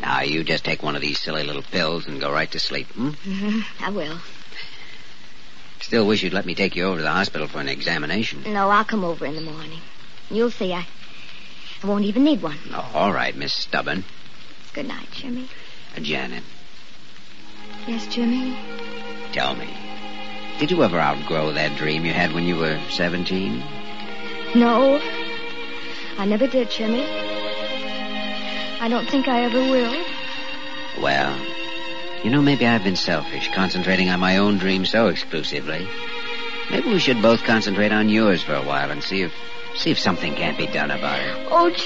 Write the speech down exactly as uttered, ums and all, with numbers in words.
Now, you just take one of these silly little pills and go right to sleep, hmm? Mm-hmm. I will. Still wish you'd let me take you over to the hospital for an examination. No, I'll come over in the morning. You'll see, I, I won't even need one. Oh, all right, Miss Stubborn. Good night, Jimmy. Uh, Janet. Yes, Jimmy? Tell me, did you ever outgrow that dream you had when you were seventeen? No, I never did, Jimmy. I don't think I ever will. Well, you know, maybe I've been selfish, concentrating on my own dreams so exclusively. Maybe we should both concentrate on yours for a while and see if see if something can't be done about it. Oh,